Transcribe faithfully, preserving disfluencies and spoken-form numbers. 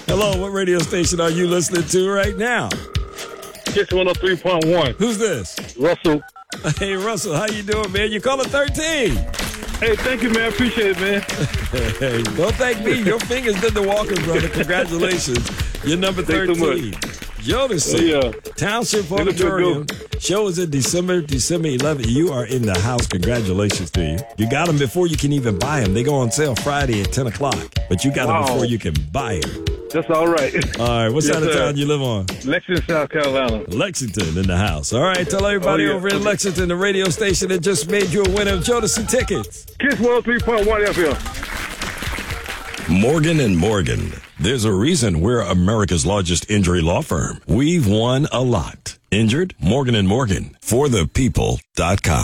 Hello, what radio station are you listening to right now? Kiss one oh three point one. Who's this? Russell. Hey, Russell, how you doing, man? You calling thirteen. Hey, thank you, man. Appreciate it, man. Hey, don't thank me. Your fingers did the walking, brother. Congratulations. You're number thirteen. Jodeci, Oh, yeah. Township Auditorium. Show is in December, December eleventh. You are in the house. Congratulations to you. You got them before you can even buy them. They go on sale Friday at ten o'clock, but you got Wow. them before you can buy them. That's all right. All right, what Yes, side of sir. town you live on? Lexington, South Carolina. Lexington in the house. All right, tell everybody Oh, yeah. over in Lexington, the radio station that just made you a winner of Jodeci tickets. Kiss one oh three point one F M. Morgan and Morgan. There's a reason we're America's largest injury law firm. We've won a lot. Injured? Morgan and Morgan. For the people dot com.